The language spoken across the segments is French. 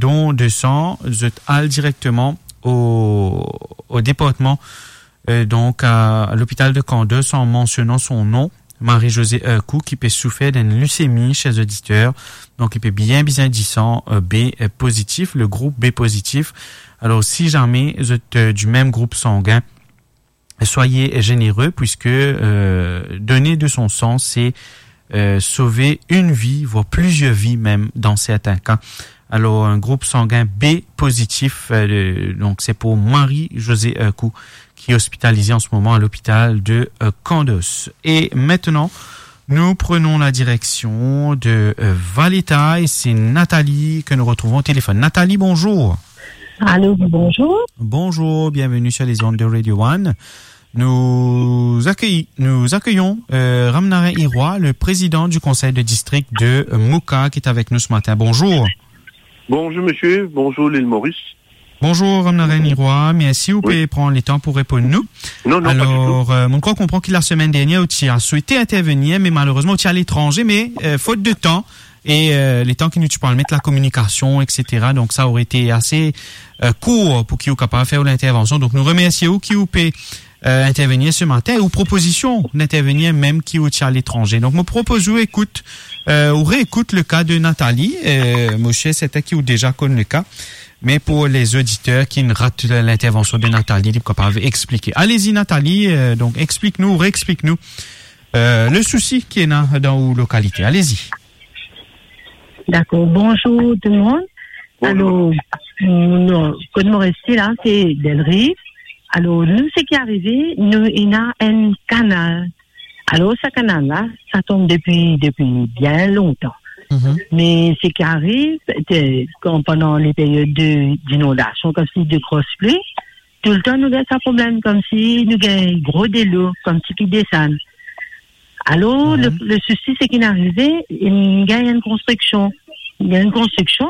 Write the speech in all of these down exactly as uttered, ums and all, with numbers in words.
don de sang, je allez directement au, au département, euh, donc à, à l'hôpital de Candace en mentionnant son nom, Marie-Josée Hercou, qui peut souffrir d'une leucémie chez auditeur. Donc, il peut bien, bien dire sang euh, B positif, le groupe B positif. Alors, si jamais vous êtes euh, du même groupe sanguin, soyez généreux puisque euh, donner de son sang, c'est euh, sauver une vie, voire plusieurs vies même dans certains cas. Alors, un groupe sanguin B positif, euh, donc c'est pour Marie-Josée Hercou, qui est hospitalisée en ce moment à l'hôpital de euh, Candace. Et maintenant, nous prenons la direction de euh, Valetta et c'est Nathalie que nous retrouvons au téléphone. Nathalie, bonjour. Allô, bonjour. Bonjour, bienvenue sur les ondes de Radio One. Nous, accueillons, nous accueillons euh, Ramnarin Iroy, le président du conseil de district de euh, Mouka, qui est avec nous ce matin. Bonjour. Bonjour monsieur, bonjour l'île Maurice. Bonjour Ramnarin Iroy, merci, vous pouvez oui. prendre le temps pour répondre nous. Non, non, Alors, euh, mon corps comprend que la semaine dernière, tu as souhaité intervenir, mais malheureusement, tu es à l'étranger, mais euh, faute de temps, et euh, les temps que nous tu parles mettre la communication, et cetera. Donc, ça aurait été assez euh, court pour qui est capable de faire l'intervention. Donc, nous remercions qui vous peut euh, intervenir ce matin, ou proposition d'intervenir même qui est à l'étranger. Donc, me propose ou écoute, euh, ou réécoute le cas de Nathalie. Euh, Moshe, c'était qui ou déjà connaît le cas. Mais pour les auditeurs qui ne ratent l'intervention de Nathalie, il est capable d'expliquer. Allez-y Nathalie, euh, donc explique-nous, réexplique-nous euh, le souci qui est dans, dans vos localités. Allez-y. D'accord. Bonjour tout le monde. Alors, nous, comme nous restons là, c'est Delrive. Alors, nous, ce qui est arrivé, nous, il y a un canal. Alors, ce canal-là, ça tombe depuis, depuis bien longtemps. Mm-hmm. Mais ce qui arrive, quand pendant les périodes de, d'inondation, comme si de grosses pluies, tout le temps, nous avons un problème, comme si nous avons gros des lots, comme si qui descendent. Alors, mm-hmm. le, le souci, c'est qu'il est arrivé, il y a une construction. Il y a une construction.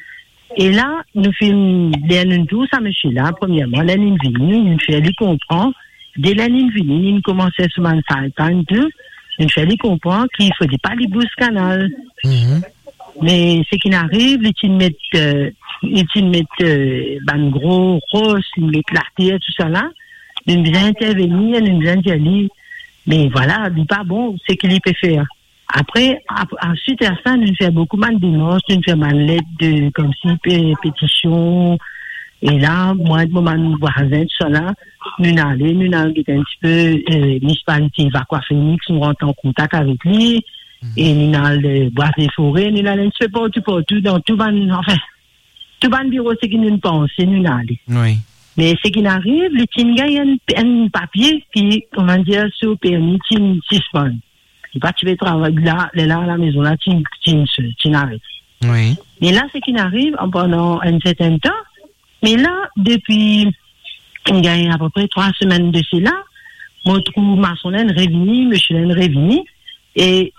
Et là, nous faisons une douce à monsieur là, premièrement, la ligne venue, nous faisons lui comprendre. Dès la ligne venue, nous commençons sur un cinquante deux. Il fallait comprendre qu'il ne faisait pas les bouches canal. Mm-hmm. Mais ce qui arrive, ils mettent, euh, ils mettent, euh, ben, gros rose, ils mettent l'artère, tout ça là. Ils nous ont intervenu, ils nous ont dit, mais voilà, c'est pas bon, c'est qu'il peut faire. Après, ensuite, à ça, nous faisons beaucoup de démarches, nous faisons mal lettre de, comme si, pétition. Et là, moi, mon voisin, tout ça là, nous allons, nous allons un petit peu, euh, municipalité Vacqua-Phoenix, nous rentrons en contact avec lui, mm-hmm. et nous allons boire des forêts, nous allons se faire partout, partout, dans tout ban, enfin, tout ban bureau, c'est qu'il nous pense, nous allons. Oui. Mais ce qui arrive, le Tinga, il y a un, un papier qui, comment dire, sur le permis, tu suspends. C'est pas, tu veux travailler là, là, à la maison, là, tu, tu, tu arrêtes. Oui. Mais là, ce qui arrive, pendant un certain temps, mais là, depuis, il y a à peu près trois semaines de cela, mon trou maçonnaire revenu, monsieur Laine revenu, et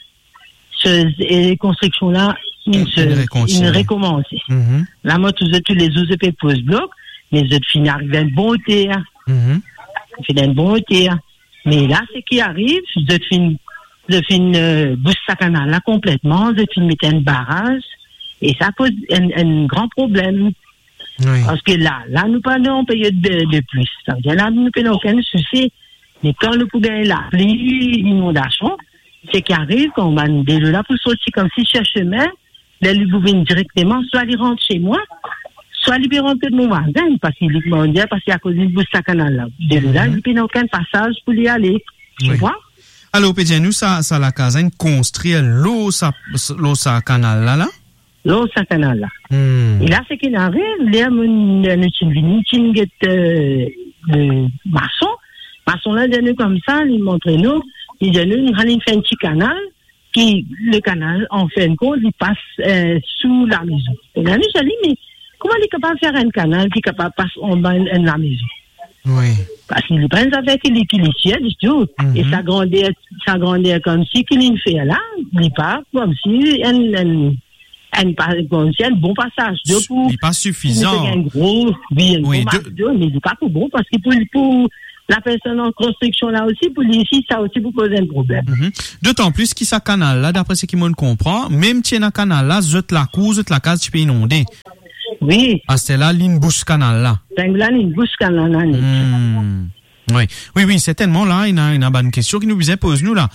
ce construction-là, il se recommence. Mm-hmm. Là, moi, tous, tous les autres P posent bloc, les autres finissent arriver un bon terre. Mm-hmm. Ils finissent un bon terre. Mais là, ce qui arrive, les autres finissent, les autres finissent, euh, bouche sa canal là complètement, les autres finissent mettre un barrage, et ça pose un, un grand problème. Oui. Parce que là, là, nous parlons en période de, de pluie. Ça veut dire là, nous n'avons aucun souci. Mais quand le pouvons la pluie, l'inondation, c'est qui arrive, quand on va nous déjouer là pour sortir comme si sur chemin, là, lui pouvez directement, soit il rentre chez moi, soit il peut rentrer de mon voisin, parce qu'il dit, on dit, parce qu'il y a cause d'une bouche à canal là. De là, il n'y a aucun passage pour y aller. Tu oui. vois? Alors, peut dire nous, ça, ça, la caserne construire l'eau, ça, l'eau, ça, canal là, là? L'eau, ça, canal là. Mm. Et là, ce qui arrive, il y a une vini, le maçon. Maçon là, il comme ça, il montre nous, il dit nous, il fait un petit canal, qui, le canal, en fin de compte, il passe euh, sous la maison. Et là, nous, je dis, mais comment il est capable de faire un canal qui est capable de passer en bas de la maison? Oui. Parce qu'il pense avec l'équilibre du tout. Mm-hmm. Et ça grandit, ça grandit comme si qu'il fait là, il part comme si un, un, un, un bon passage d'eau pour. Il n'est pas suffisant. Un gros, oui, un oui, bon de... d'eau, mais il n'est pas pour bon parce que pour, pour la personne en construction là aussi, pour ici, ça aussi vous pose un problème. Mm-hmm. D'autant plus qu'il ça canal là, d'après ce qu'il me comprend, même si un canal là, zut la cour, zut la case, tu peux inonder. Oui. Ah, c'est là, ligne bouche canal, là. C'est là, une bouche canal, là. Hmm. Oui, oui, oui, certainement, là, il y a une bonne question qui nous vient, pose-nous, là.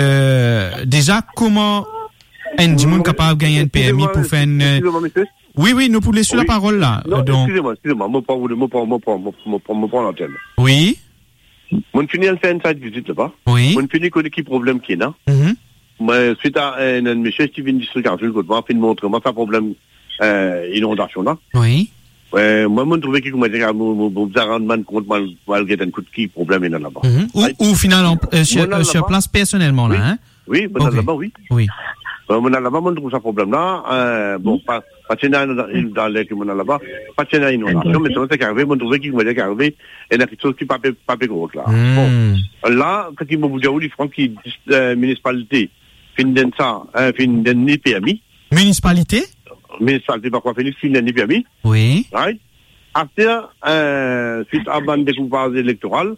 Euh, déjà, comment un monde capable de gagner un P M I pour faire une... Excusez-moi, monsieur. Oui, oui, nous pour laisser Oui. la parole, là. Non, Donc, excusez-moi, excusez-moi, moi, prends, moi, prends, moi, prends, moi, prends, moi, prends l'antenne. oui, Moi, je finis à faire une site visite là-bas. oui. Moi, je finis avec qui problème qui est là. Mhm. Moi, suite à un, un monsieur qui vient district Arjul, côté moi, fait une montre, moi, ça problème, euh, inondation là. Oui. Ouais, moi, moi, je trouvais qu'il m'a dit, mon, mon, mon, mon, rendement compte, moi, malgré un coup de qui problème est là là-bas. Mhm. Ou, Right. ou finalement, euh, sur, Moi, là, euh, sur là-bas. place personnellement, là, Oui. hein? Oui, bon, Ok. là-bas, oui. Oui. Euh, mon là-bas, moi, je trouve ça problème là, euh, bon, pas, pas de dans, dans l'air que mon là-bas, pas de dans inondation, mais c'est arrivé, moi, je trouvais qu'il m'a dit qu'arrivé, il y a quelque chose qui pas, pas gros, là. Bon. Hmm. Là, quand il m'a dit, il faut qu'il, euh, municipalité, fin d'un ça, euh, fin d'un P M I, Municipalité? municipalité, par quoi, fin d'un P M I, Oui. right? Après, euh, suite à un découpage électoral,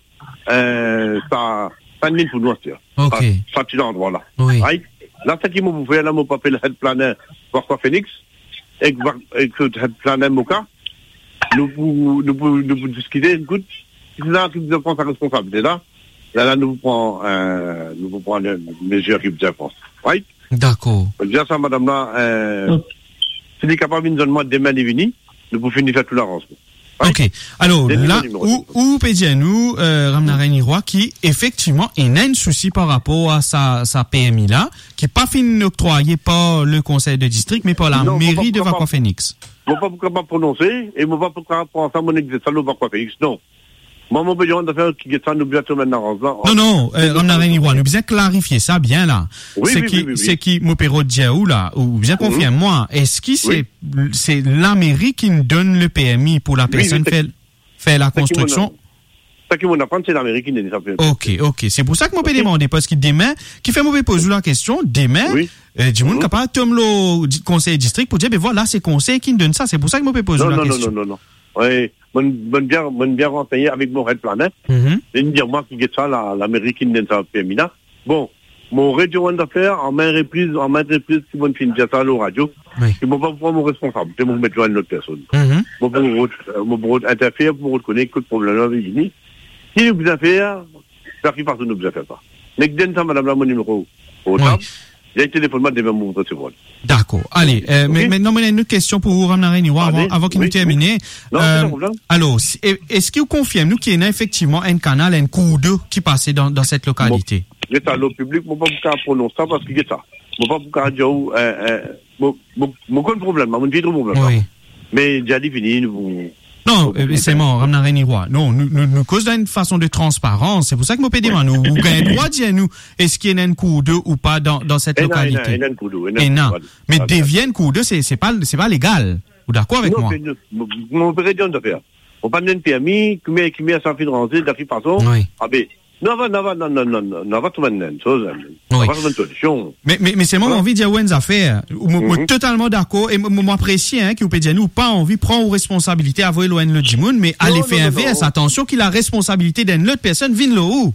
euh, ça, ça n'est pour nous, c'est. Ok. Ça, ça, c'est l'endroit là. Oui. Right? Là, ce qui m'a fait, là, mon papa, le head planner, voir quoi, Phoenix, et que le head planner, Moka, nous pouvons, nous pouvons, nous pouvons discuter, écoute, c'est là qui vous prend sa responsabilité là. Là, là, nous prenons, euh, nous prenons une mesure qui vous apprend. Right? D'accord. Déjà, ça, madame là, euh, si les capables de nous demander demain de venir, nous pouvons finir faire tout l'arrangement. Ok. Alors, Des là, numéros, où, où peut dire nous, euh, Ramnaren Iroy, qui, effectivement, il a un souci par rapport à sa, sa P M I là, qui n'est pas fini octroyé par le conseil de district, mais par la Non, mairie pas- de pas- Vacua Phoenix. Je ne vais pas pourquoi pas prononcer, et je ne vais pas pourquoi penser à mon exercice au Vacua Phoenix. Non. Moi, mon besoin de faire qui est ça, nous bientôt maintenant. Non, non, euh, Ramnaren Iroy, nous bien clarifier ça bien là. Oui, c'est oui, qui, oui, oui, oui. c'est qui, Mopero Djaou là, ou bien confirme-moi, est-ce que c'est, c'est la mairie qui nous donne le P M I pour la Oui, personne oui, faire, faire la Ça qui construction? m'en- Ça qui m'en apprend, c'est l'Amérique qui n'est pas fait. Ok, ok. C'est pour ça que moi peux demander, parce que demain, qui fait mauvais poser la question, demain, Oui. euh, du monde Mhm. capable de le di- conseil district pour dire, ben voilà, c'est conseil qui me donne ça. C'est pour ça que moi peux poser Non, la non, non, question. non, non, non. Oui, bon, bon bien, bon bien renseigné avec mon Red Planet. Mhm. Et me dire, moi, qui est ça, la- l'Amérique qui n'est pas P M I là. Bon, mon région d'affaires, en main reprise, en main reprise, si vous finissez ça à la radio, Oui. ils ne vont pas prendre mon responsable, c'est mon mettre à une autre personne. Mhm. Bon, pour mon pour interférer, pour reconnaître que le problème là, il dit, si nous vous affaires, faire qui passe, nous vous affaires pas. Mais donne ça, madame, là, mon numéro au Oui. table. J'ai été téléphoné demain, mon recevoir. D'accord. Allez, euh, Ok. mais maintenant, on a une autre question pour vous, Ramnaren Iroy, avant, Allez, avant qu'il oui, nous termine. Non, c'est pas un problème. alors, si- est-ce qu'il vous confirme, nous, qu'il y a effectivement un canal, un cours d'eau qui passait dans, dans cette localité? J'ai ça à l'eau publique, je ne peux pas prononcer ça parce que j'ai ça. Je ne peux pas dire, euh, euh, mon, mon, mon problème, mon petit problème. Oui. Mais j'ai dit fini, nous, Non, euh, c'est mort, Ramnaren Iroy. Non, nous, nous, nous cause d'une façon de transparence. C'est pour ça que nous pédons, nous, vous gagnez le droit de dire, nous, est-ce qu'il y a un cours d'eau ou pas dans, dans cette Et non, et non, localité? et non, un coup d'eau, et non, Et non. voilà. Mais Voilà. dévier un cours d'eau, c'est, c'est pas, c'est pas légal. Vous d'accord avec Non, moi? c'est- mon- mon président de faire. On parle d'un P M I, qui met, qui met à sa fille de rangée, de toute façon. Oui. Ah, ben, non, non, non, non, non, non, non, non, va trouver une chose, on Oui. va trouver une solution. Mais, mais, mais c'est moi, Voilà. envie de dire, ouais, une affaire. Moi, moi, Mhm. totalement d'accord. Et moi, moi, apprécie, hein, que vous pouvez dire, nous, pas envie, prendre vos responsabilités, avoir l'O N le Djimoun, mais à Non, l'effet non, non, inverse, non. attention qu'il a la responsabilité d'une autre personne, vine le où.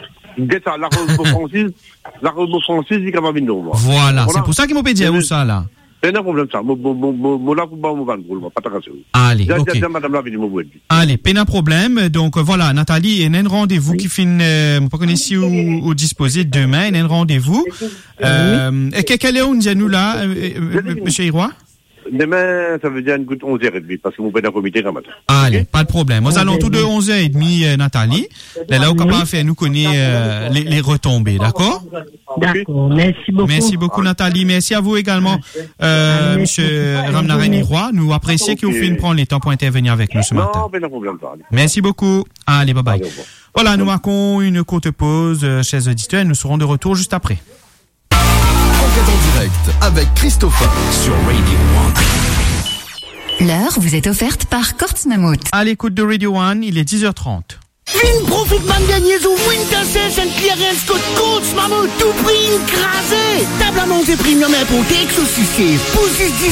Get ça, la Robo Francis, la Robo Francis, il est capable de nous, moi. Voilà. Voilà. C'est pour ça qu'il m'a pas dit Mais où je- ça, là. C'est un problème, ça. Mon, mon, mon, mon, mon, là, mon, mon, mon, mon, pas de raison. Allez, J'ai ok. dit à madame là, venez me voir. Allez, pas de problème. Donc euh, voilà, Nathalie, il y a un rendez-vous qui finit, euh, pas connaître si au, au disposé demain, il y a un rendez-vous. Euh, et que- quelle est on dit nous là, euh, euh, euh, monsieur Iroy? Demain, ça veut dire une goutte onze heures trente, parce que mon père est en comité quand même. Allez, pas de problème. Aux alentours de onze heures trente, euh, Nathalie. Là, là, au capable faire nous connaître euh, les, les retombées, d'accord? D'accord, merci beaucoup. Merci beaucoup, Nathalie. Merci à vous également, euh, monsieur Ramnaren Iroy. Nous apprécions que vous Ok. finissez prendre le temps pour intervenir avec nous ce matin. Non, pas de problème, ça. allez. Merci beaucoup. Allez, bye bye. Allez, au revoir. Voilà, nous marquons une courte pause, euh, chers auditeurs, et nous serons de retour juste après. Enquête en direct avec Christopher sur Radio One. L'heure vous est offerte par Kortz Mammouth. À l'écoute de Radio One, il est dix heures trente. Vin profite man gagner au Winter Session Clearance Code Kortz Mammouth tout prix écrasé. Table à manger premium pour Texas aussi. Pour